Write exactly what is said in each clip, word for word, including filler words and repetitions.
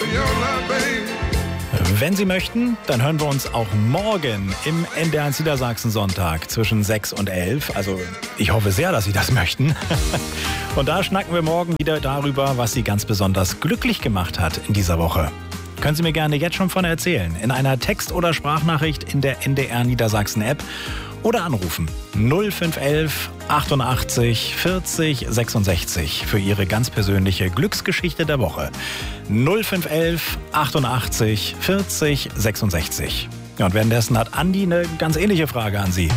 Wenn Sie möchten, dann hören wir uns auch morgen im N D R eins Niedersachsen Sonntag zwischen sechs und elf. Also ich hoffe sehr, dass Sie das möchten. Und da schnacken wir morgen wieder darüber, was Sie ganz besonders glücklich gemacht hat in dieser Woche. Können Sie mir gerne jetzt schon von erzählen. In einer Text- oder Sprachnachricht in der N D R Niedersachsen App oder anrufen null fünf elf achtundachtzig vierzig sechsundsechzig für Ihre ganz persönliche Glücksgeschichte der Woche. null fünf elf achtundachtzig vierzig sechsundsechzig. Ja, und währenddessen hat Andi eine ganz ähnliche Frage an Sie.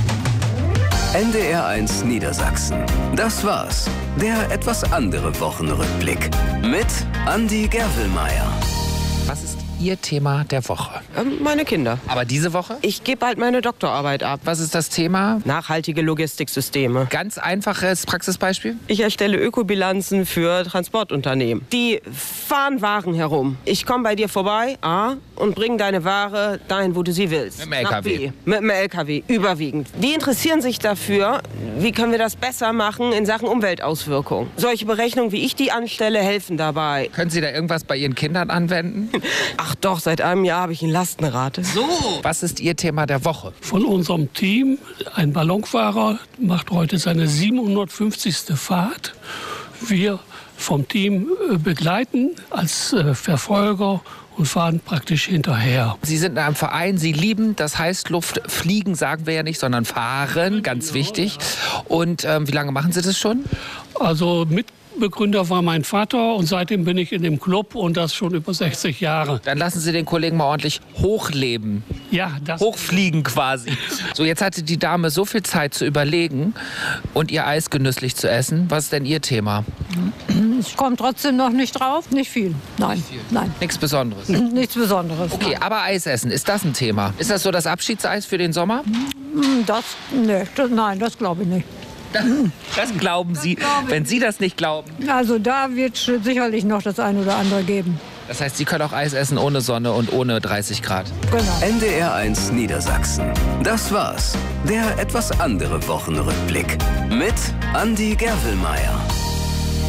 N D R eins Niedersachsen. Das war's. Der etwas andere Wochenrückblick mit Andi Gerwelmeier. Was ist Ihr Thema der Woche? Ähm, meine Kinder. Aber diese Woche? Ich gebe bald meine Doktorarbeit ab. Was ist das Thema? Nachhaltige Logistiksysteme. Ganz einfaches Praxisbeispiel? Ich erstelle Ökobilanzen für Transportunternehmen. Die fahren Waren herum. Ich komme bei dir vorbei, A, und bringe deine Ware dahin, wo du sie willst. Mit dem L K W? Nach B. Mit dem L K W, überwiegend. Die interessieren sich dafür, wie können wir das besser machen in Sachen Umweltauswirkungen. Solche Berechnungen, wie ich die anstelle, helfen dabei. Können Sie da irgendwas bei Ihren Kindern anwenden? Ach doch, seit einem Jahr habe ich ein Lastenrad. So. Was ist Ihr Thema der Woche? Von unserem Team, ein Ballonfahrer, macht heute seine siebenhundertfünfzigste Fahrt. Wir vom Team begleiten als Verfolger und fahren praktisch hinterher. Sie sind in einem Verein, Sie lieben das Heißluftfliegen, sagen wir ja nicht, sondern fahren, ganz wichtig. Und ähm, wie lange machen Sie das schon? Also mit Begründer war mein Vater und seitdem bin ich in dem Club und das schon über sechzig Jahre. Dann lassen Sie den Kollegen mal ordentlich hochleben. Ja, das Hochfliegen quasi. So, jetzt hatte die Dame so viel Zeit zu überlegen und ihr Eis genüsslich zu essen. Was ist denn Ihr Thema? Ich komme trotzdem noch nicht drauf. Nicht viel. Nein, Nicht viel. nein. Nichts Besonderes. Nichts Besonderes. Okay, nein. aber Eis essen, ist das ein Thema? Ist das so das Abschiedseis für den Sommer? Das, nee, das, nein, das glaube ich nicht. Das, das glauben Sie, wenn Sie das nicht glauben. Also da wird es sicherlich noch das eine oder andere geben. Das heißt, Sie können auch Eis essen ohne Sonne und ohne dreißig Grad. Genau. N D R eins Niedersachsen. Das war's. Der etwas andere Wochenrückblick mit Andi Gerwelmeier.